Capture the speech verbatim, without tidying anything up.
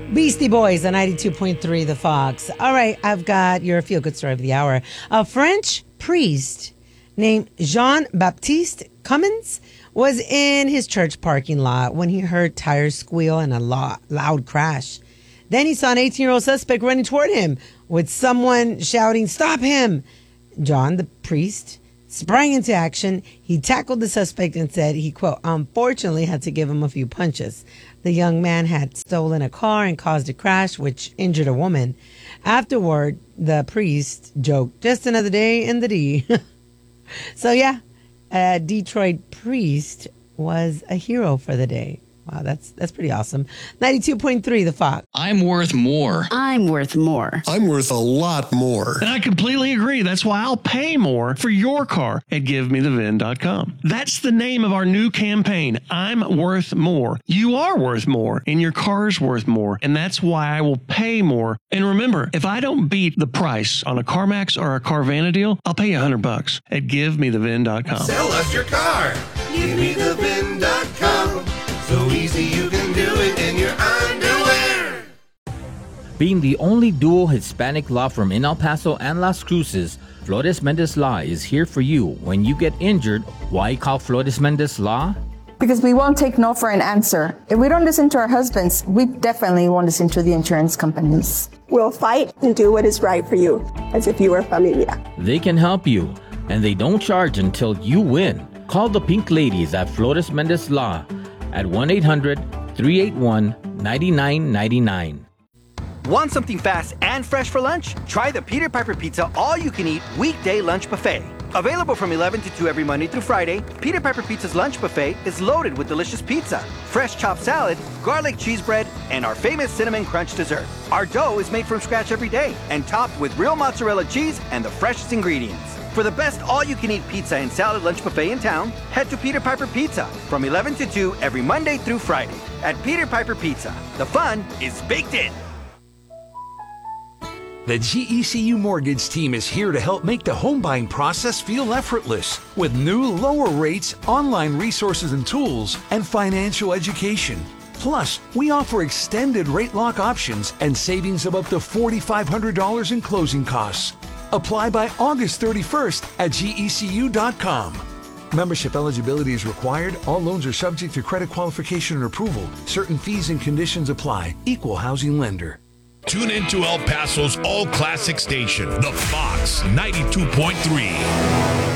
Beastie Boys on ninety-two point three The Fox. All right, I've got your feel-good story of the hour. A French priest named Jean-Baptiste Cummins was in his church parking lot when he heard tires squeal and a loud crash. Then he saw an eighteen-year-old suspect running toward him with someone shouting, "Stop him!" John, the priest, sprang into action. He tackled the suspect and said he, quote, unfortunately had to give him a few punches. The young man had stolen a car and caused a crash, which injured a woman. Afterward, the priest joked, just another day in the D. So, yeah, a Detroit priest was a hero for the day. Wow, that's that's pretty awesome. ninety-two point three The Fox. I'm worth more. I'm worth more. I'm worth a lot more. And I completely agree. That's why I'll pay more for your car at give me the V I N dot com. That's the name of our new campaign. I'm worth more. You are worth more, and your car's worth more. And that's why I will pay more. And remember, if I don't beat the price on a CarMax or a Carvana deal, I'll pay you a hundred bucks at give me the V I N dot com. Sell us your car. give me the V I N dot com. So easy you can do it in your underwear. Being the only dual Hispanic law firm in El Paso and Las Cruces, Flores Mendez Law is here for you. When you get injured, why call Flores Mendez Law? Because we won't take no for an answer. If we don't listen to our husbands, we definitely won't listen to the insurance companies. We'll fight and do what is right for you, as if you were familia. They can help you, and they don't charge until you win. Call the Pink Ladies at Flores Mendez Law at one eight hundred, three eight one, nine nine nine nine. Want something fast and fresh for lunch? Try the Peter Piper Pizza All-You-Can-Eat Weekday Lunch Buffet. Available from eleven to two every Monday through Friday, Peter Piper Pizza's lunch buffet is loaded with delicious pizza, fresh chopped salad, garlic cheese bread, and our famous cinnamon crunch dessert. Our dough is made from scratch every day and topped with real mozzarella cheese and the freshest ingredients. For the best all-you-can-eat pizza and salad lunch buffet in town, head to Peter Piper Pizza from eleven to two every Monday through Friday. At Peter Piper Pizza, the fun is baked in. The G E C U Mortgage team is here to help make the home buying process feel effortless with new lower rates, online resources and tools, and financial education. Plus, we offer extended rate lock options and savings of up to four thousand five hundred dollars in closing costs. Apply by August thirty-first at G E C U dot com. Membership eligibility is required. All loans are subject to credit qualification and approval. Certain fees and conditions apply. Equal housing lender. Tune in to El Paso's all-classic station, The Fox ninety-two point three.